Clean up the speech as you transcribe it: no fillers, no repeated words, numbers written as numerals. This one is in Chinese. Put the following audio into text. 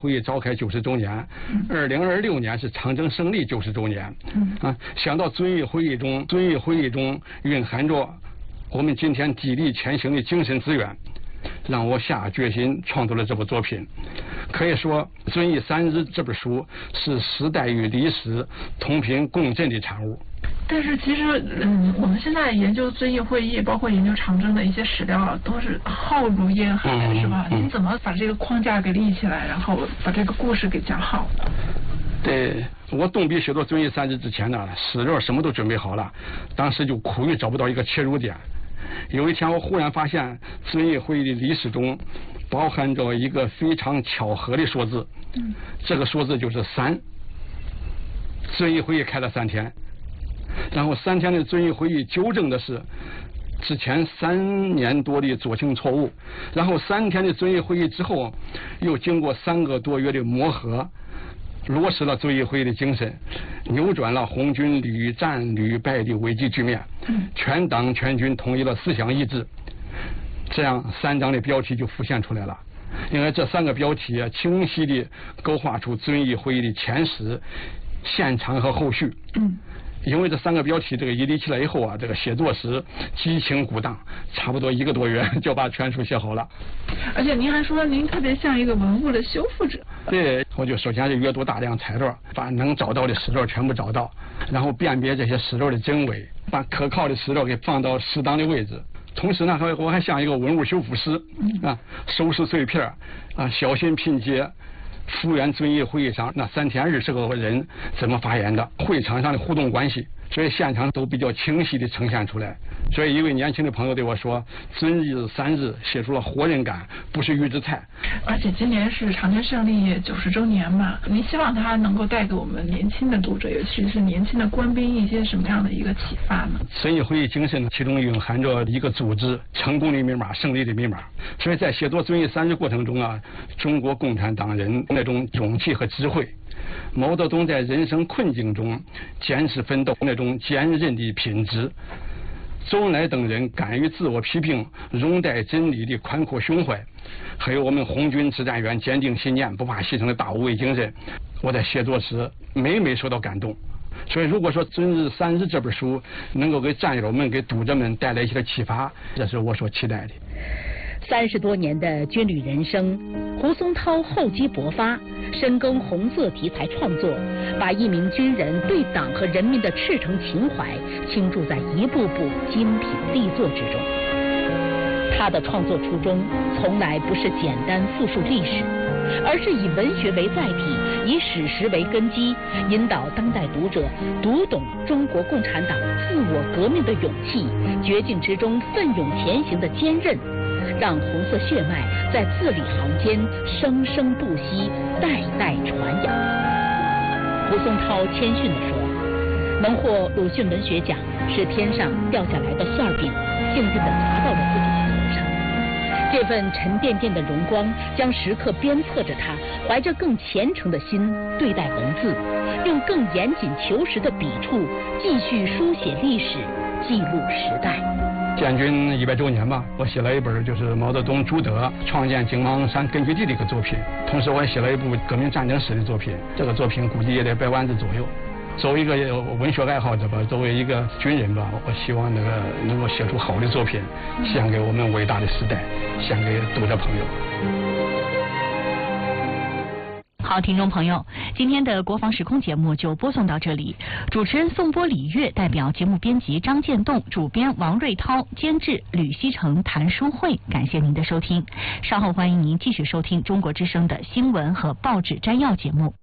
会议召开90周年，2026年是长征胜利90周年。想到遵义会议中蕴含着我们今天砥砺前行的精神资源，让我下决心创作了这部作品。可以说，《遵义3日》这本书是时代与历史同频共振的产物。 但是其实，我们现在研究遵义会议，包括研究长征的一些史料，都是浩如烟海，是吧？您怎么把这个框架给立起来，然后把这个故事给讲好呢？ 对，我动笔写作《遵义3日》之前呢，史料什么都准备好了，当时就苦于找不到一个切入点。有一天，我忽然发现遵义会议的历史中包含着一个非常巧合的数字，这个数字就是3。遵义会议开了3天，然后3天的遵义会议纠正的是之前3年多的左倾错误，然后3天的遵义会议之后，又经过3个多月的磨合，落实了遵义会议的精神，扭转了红军屡战屡败的危机局面，全党全军统一了思想意志，这样3章的标题就浮现出来了。因为这3个标题清晰地勾画出遵义会议的前史、现场和后续。因为这3个标题这个一立起来以后啊，这个写作时激情鼓荡，差不多1个多月就把全书写好了。 而且您还说您特别像一个文物的修复者。 对，我就首先是阅读大量材料，把能找到的史料全部找到，然后辨别这些史料的真伪，把可靠的史料给放到适当的位置。同时呢，我还像一个文物修复师收拾碎片小心拼接，复原遵义会议上那3天20个人怎么发言的，会场上的互动关系，所以现场都比较清晰地呈现出来。所以一位年轻的朋友对我说，遵义3日写出了活人感，不是预制菜。 而且今年是长征胜利90周年嘛，您希望它能够带给我们年轻的读者，尤其是年轻的官兵一些什么样的一个启发呢？ 遵义会议精神其中蕴含着一个组织成功的密码、胜利的密码。所以在写作遵义3日过程中中国共产党人那种勇气和智慧，毛泽东在人生困境中坚持奋斗那种坚韧的品质，周恩来等人敢于自我批评、容待真理的宽阔胸怀，还有我们红军指战员坚定信念、不怕牺牲的大无畏精神，我在写作时每每受到感动。所以如果说《遵义3日》这本书能够给战友们、给读者们带来一些启发，这是我所期待的。 30多年的军旅人生，胡松涛厚积薄发，深耕红色题材创作，把一名军人对党和人民的赤诚情怀倾注在一部部精品力作之中。他的创作初衷从来不是简单复述历史，而是以文学为载体，以史实为根基，引导当代读者读懂中国共产党自我革命的勇气，绝境之中奋勇前行的坚韧，让红色血脉在字里行间生生不息，代代传扬。胡松涛谦逊地说，能获鲁迅文学奖是天上掉下来的馅饼，幸运地砸到了自己的头上。这份沉甸甸的荣光将时刻鞭策着他，怀着更虔诚的心对待文字，用更严谨求实的笔触继续书写历史，记录时代。 建军100周年吧，我写了一本就是毛泽东、朱德创建井冈山根据地的一个作品，同时我也写了一部革命战争史的作品，这个作品估计也得100万字左右。作为一个文学爱好者吧，作为一个军人吧，我希望能够写出好的作品，献给我们伟大的时代，献给读者朋友。 好，听众朋友，今天的国防时空节目就播送到这里。主持人宋波、李月，代表节目编辑张建栋，主编王瑞涛，监制吕希成、谭淑慧，感谢您的收听。稍后欢迎您继续收听中国之声的新闻和报纸摘要节目。